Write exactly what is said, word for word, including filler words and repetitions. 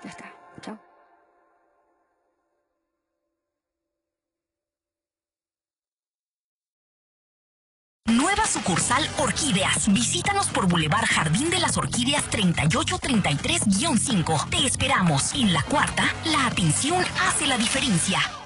Ya está. Chao. Nueva sucursal Orquídeas. Visítanos por Boulevard Jardín de las Orquídeas treinta y ocho treinta y tres guión cinco. Te esperamos. En la cuarta, la atención hace la diferencia.